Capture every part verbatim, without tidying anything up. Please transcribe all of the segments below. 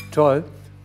Toll.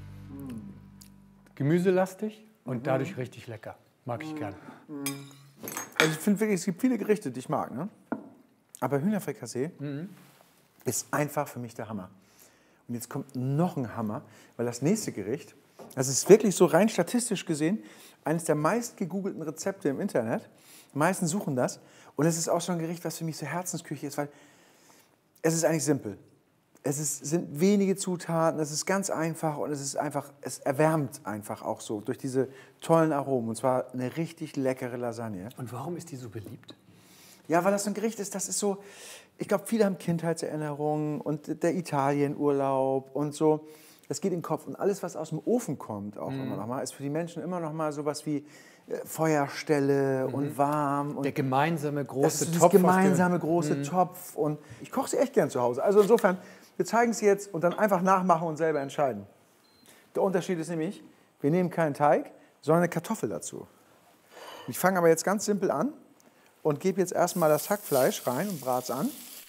Gemüselastig und dadurch richtig lecker. Mag ich gern. Also ich finde wirklich, es gibt viele Gerichte, die ich mag, ne? Aber Hühnerfrikassee mhm. ist einfach für mich der Hammer. Und jetzt kommt noch ein Hammer, weil das nächste Gericht, das ist wirklich so rein statistisch gesehen, eines der meist gegoogelten Rezepte im Internet. Die meisten suchen das. Und es ist auch so ein Gericht, was für mich so Herzensküche ist, weil es ist eigentlich simpel. Es ist, sind wenige Zutaten, es ist ganz einfach und es ist einfach, es erwärmt einfach auch so durch diese tollen Aromen. Und zwar eine richtig leckere Lasagne. Und warum ist die so beliebt? Ja, weil das so ein Gericht ist, das ist so, ich glaube, viele haben Kindheitserinnerungen und der Italienurlaub und so. Das geht in den Kopf. Und alles, was aus dem Ofen kommt, auch mm. immer noch mal, ist für die Menschen immer noch mal sowas wie äh, Feuerstelle mm. und warm. Und der gemeinsame große das ist Topf. Der gemeinsame große mm. Topf. Und ich koche sie echt gern zu Hause. Also insofern, wir zeigen es jetzt und dann einfach nachmachen und selber entscheiden. Der Unterschied ist nämlich, wir nehmen keinen Teig, sondern eine Kartoffel dazu. Ich fange aber jetzt ganz simpel an und gebe jetzt erstmal das Hackfleisch rein und brate es an.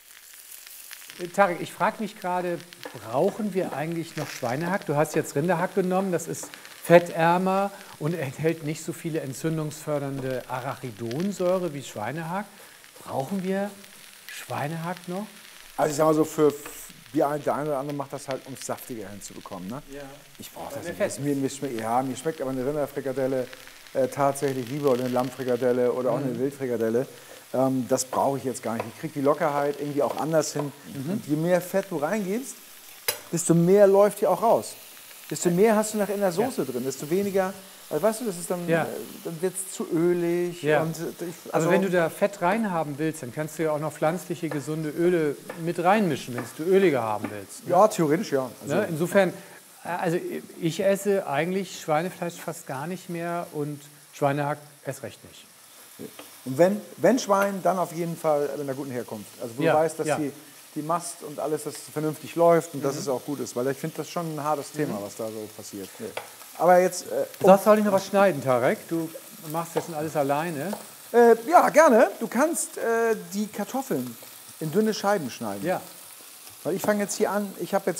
Tarek, ich frage mich gerade, brauchen wir eigentlich noch Schweinehack? Du hast jetzt Rinderhack genommen, das ist fettärmer und enthält nicht so viele entzündungsfördernde Arachidonsäure wie Schweinehack. Brauchen wir Schweinehack noch? Also ich sag mal so, für der eine oder andere macht das halt, um es saftiger hinzubekommen. Ne? Ja. Ich brauche das nicht. Das, mir, mir schmeckt, ja, mir schmeckt aber eine Rinderfrikadelle äh, tatsächlich lieber oder eine Lammfrikadelle oder auch mhm. eine Wildfrikadelle. Ähm, das brauche ich jetzt gar nicht. Ich kriege die Lockerheit irgendwie auch anders hin. Mhm. Und je mehr Fett du reingibst, desto mehr läuft hier auch raus. Desto mehr hast du nachher in der Soße ja. drin, desto weniger, also weißt du, das ist dann, ja. äh, dann wird es zu ölig. Ja. Und, äh, ich, also, also wenn du da Fett reinhaben willst, dann kannst du ja auch noch pflanzliche, gesunde Öle mit reinmischen, wenn du öliger haben willst. Ne? Ja, theoretisch ja. Also, ne? Insofern, also ich esse eigentlich Schweinefleisch fast gar nicht mehr und Schweinehack erst recht nicht. Und wenn, wenn Schwein, dann auf jeden Fall mit einer guten Herkunft. Also wo ja, du weißt, dass ja. die, die Mast und alles das vernünftig läuft und mhm. dass es auch gut ist. Weil ich finde das schon ein hartes Thema, mhm. was da so passiert. Nee. Aber jetzt... Äh, oh. Soll ich noch was schneiden, Tarek? Du machst jetzt alles alleine. Äh, ja, gerne. Du kannst äh, die Kartoffeln in dünne Scheiben schneiden. Ja. Weil ich fange jetzt hier an, ich habe jetzt